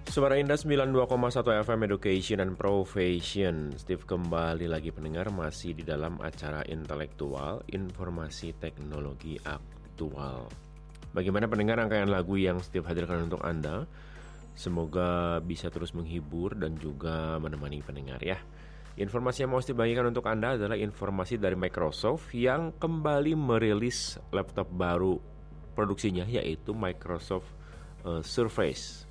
Suara Indah 92,1 FM Education and Profession. Steve kembali lagi pendengar, masih di dalam acara intelektual, informasi teknologi aktual. Bagaimana pendengar rangkaian lagu yang Steve hadirkan untuk Anda? Semoga bisa terus menghibur dan juga menemani pendengar ya. Informasi yang mau Steve bagikan untuk Anda adalah informasi dari Microsoft yang kembali merilis laptop baru produksinya, yaitu Microsoft Surface.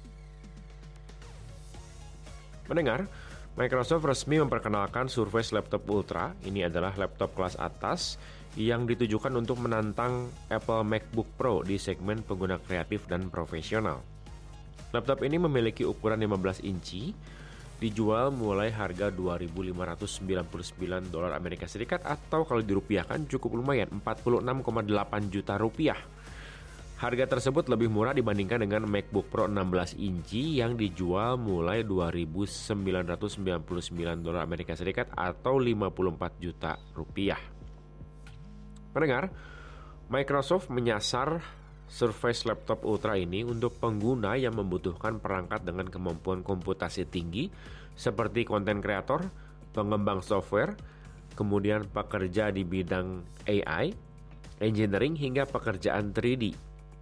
Mendengar, Microsoft resmi memperkenalkan Surface Laptop Ultra. Ini adalah laptop kelas atas yang ditujukan untuk menantang Apple MacBook Pro di segmen pengguna kreatif dan profesional. Laptop ini memiliki ukuran 15 inci, dijual mulai harga $2.599 Amerika Serikat atau kalau dirupiahkan cukup lumayan, 46,8 juta rupiah. Harga tersebut lebih murah dibandingkan dengan MacBook Pro 16 inci yang dijual mulai $2.999 Amerika Serikat atau 54 juta rupiah. Pendengar, Microsoft menyasar Surface Laptop Ultra ini untuk pengguna yang membutuhkan perangkat dengan kemampuan komputasi tinggi seperti konten kreator, pengembang software, kemudian pekerja di bidang AI, engineering hingga pekerjaan 3D.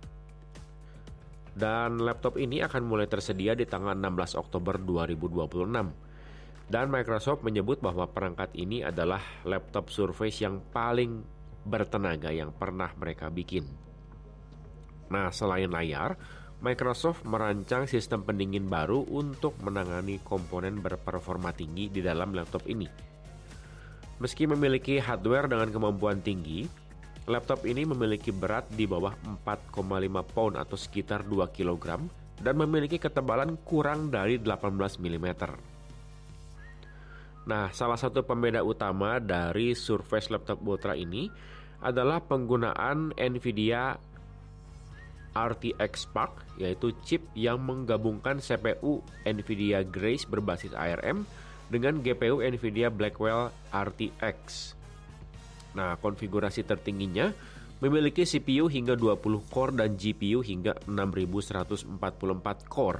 Dan laptop ini akan mulai tersedia di tanggal 16 Oktober 2026. Dan Microsoft menyebut bahwa perangkat ini adalah laptop Surface yang paling bertenaga yang pernah mereka bikin. Nah, selain layar, Microsoft merancang sistem pendingin baru untuk menangani komponen berperforma tinggi di dalam laptop ini. Meski memiliki hardware dengan kemampuan tinggi, laptop ini memiliki berat di bawah 4,5 pound atau sekitar 2 kg dan memiliki ketebalan kurang dari 18 mm. Nah, salah satu pembeda utama dari Surface Laptop Ultra ini adalah penggunaan NVIDIA RTX Spark, yaitu chip yang menggabungkan CPU NVIDIA Grace berbasis ARM dengan GPU NVIDIA Blackwell RTX. Nah, konfigurasi tertingginya memiliki CPU hingga 20 core dan GPU hingga 6144 core.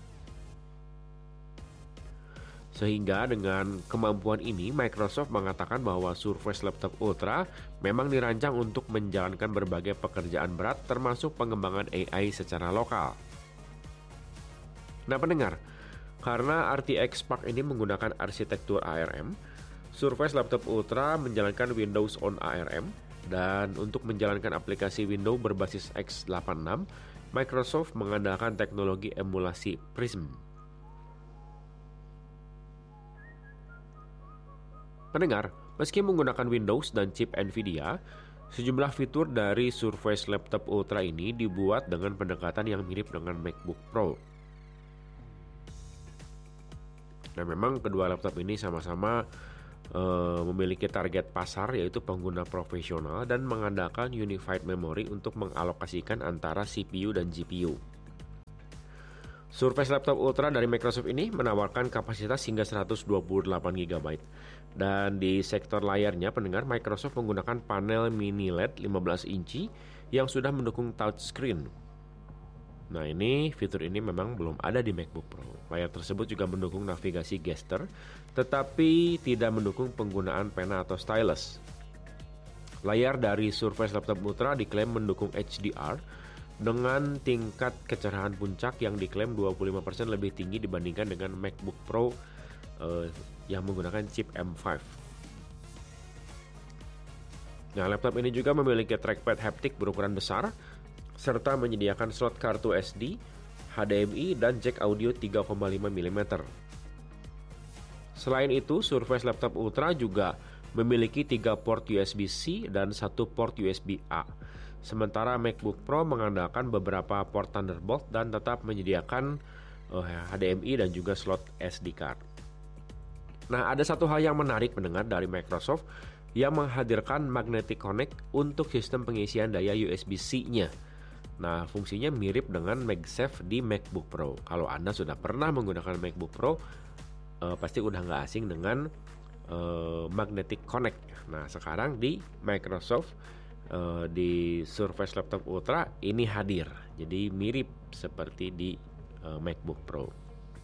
Sehingga dengan kemampuan ini, Microsoft mengatakan bahwa Surface Laptop Ultra memang dirancang untuk menjalankan berbagai pekerjaan berat termasuk pengembangan AI secara lokal. Nah pendengar, karena RTX Spark ini menggunakan arsitektur ARM, Surface Laptop Ultra menjalankan Windows on ARM, dan untuk menjalankan aplikasi Windows berbasis x86, Microsoft mengandalkan teknologi emulasi Prism. Pendengar, meski menggunakan Windows dan chip NVIDIA, sejumlah fitur dari Surface Laptop Ultra ini dibuat dengan pendekatan yang mirip dengan MacBook Pro. Nah, memang kedua laptop ini sama-sama memiliki target pasar yaitu pengguna profesional dan mengandalkan Unified Memory untuk mengalokasikan antara CPU dan GPU. Surface Laptop Ultra dari Microsoft ini menawarkan kapasitas hingga 128 GB. Dan di sektor layarnya, pendengar, Microsoft menggunakan panel mini LED 15 inci yang sudah mendukung touchscreen. Nah, fitur ini memang belum ada di MacBook Pro. Layar tersebut juga mendukung navigasi gesture, tetapi tidak mendukung penggunaan pena atau stylus. Layar dari Surface Laptop Ultra diklaim mendukung HDR dengan tingkat kecerahan puncak yang diklaim 25% lebih tinggi dibandingkan dengan MacBook Pro yang menggunakan chip M5. Nah, laptop ini juga memiliki trackpad haptik berukuran besar, serta menyediakan slot kartu SD, HDMI, dan jack audio 3,5 mm. Selain itu, Surface Laptop Ultra juga memiliki 3 port USB-C dan 1 port USB-A. Sementara MacBook Pro mengandalkan beberapa port Thunderbolt dan tetap menyediakan HDMI dan juga slot SD card. Nah, ada satu hal yang menarik mendengar dari Microsoft yang menghadirkan Magnetic Connect untuk sistem pengisian daya USB-C-nya. Nah, fungsinya mirip dengan MagSafe di MacBook Pro. Kalau Anda sudah pernah menggunakan MacBook Pro, pasti udah nggak asing dengan Magnetic Connect. Nah, sekarang di Microsoft di Surface Laptop Ultra ini hadir. Jadi mirip seperti di MacBook Pro.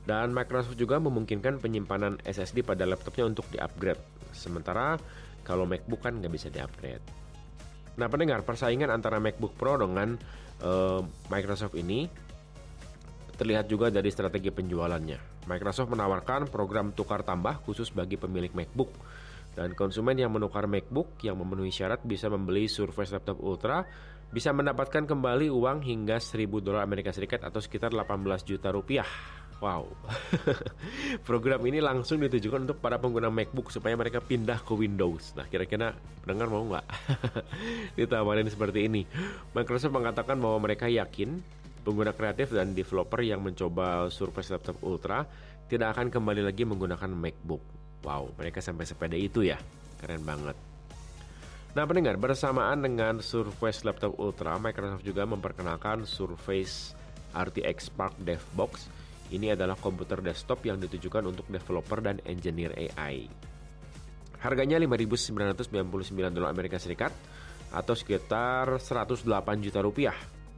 Dan Microsoft juga memungkinkan penyimpanan SSD pada laptopnya untuk di-upgrade. Sementara kalau MacBook kan nggak bisa di-upgrade. Nah pendengar, persaingan antara MacBook Pro dengan Microsoft ini terlihat juga dari strategi penjualannya. Microsoft menawarkan program tukar tambah khusus bagi pemilik MacBook. Dan konsumen yang menukar MacBook yang memenuhi syarat bisa membeli Surface Laptop Ultra, bisa mendapatkan kembali uang hingga $1.000 Amerika Serikat atau sekitar 18 juta rupiah. Wow. Program ini langsung ditujukan untuk para pengguna MacBook supaya mereka pindah ke Windows. Nah, kira-kira pendengar mau nggak ditawarin seperti ini? Microsoft mengatakan bahwa mereka yakin pengguna kreatif dan developer yang mencoba Surface Laptop Ultra tidak akan kembali lagi menggunakan MacBook. Wow, mereka sampai sepeda itu ya. Keren banget. Nah pendengar, bersamaan dengan Surface Laptop Ultra, Microsoft juga memperkenalkan Surface RTX Spark DevBox. Ini adalah komputer desktop yang ditujukan untuk developer dan engineer AI. Harganya $5.999 Amerika Serikat atau sekitar 108 juta rupiah.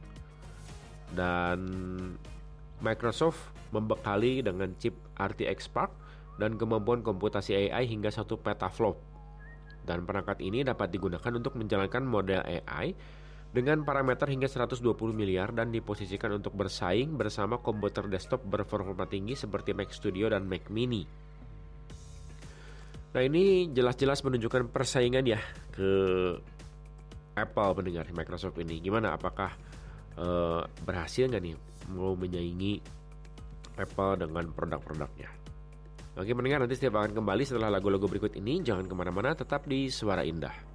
Dan Microsoft membekali dengan chip RTX Spark dan kemampuan komputasi AI hingga 1 petaflop. Dan perangkat ini dapat digunakan untuk menjalankan model AI dengan parameter hingga 120 miliar dan diposisikan untuk bersaing bersama komputer desktop berperforma tinggi seperti Mac Studio dan Mac Mini. Nah ini jelas-jelas menunjukkan persaingan ya ke Apple pendengar Microsoft ini. Gimana, apakah berhasil nggak nih mau menyaingi Apple dengan produk-produknya? Oke pendengar, nanti setiap akan kembali setelah lagu-lagu berikut ini. Jangan kemana-mana, tetap di Suara Indah.